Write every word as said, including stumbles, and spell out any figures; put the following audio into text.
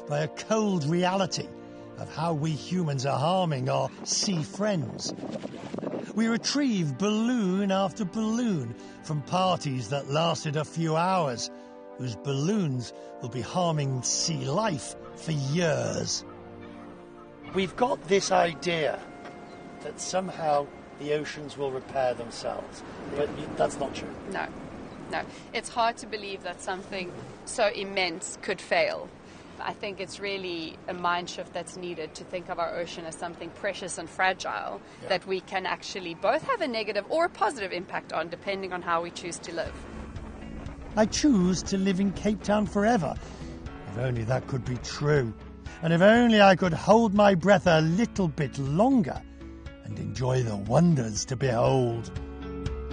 by a cold reality of how we humans are harming our sea friends. We retrieve balloon after balloon from parties that lasted a few hours, whose balloons will be harming sea life for years. We've got this idea that somehow the oceans will repair themselves, but that's not true. No, no. It's hard to believe that something so immense could fail. I think it's really a mind shift that's needed to think of our ocean as something precious and fragile yeah. that we can actually both have a negative or a positive impact on, depending on how we choose to live. I choose to live in Cape Town forever. If only that could be true. And if only I could hold my breath a little bit longer and enjoy the wonders to behold.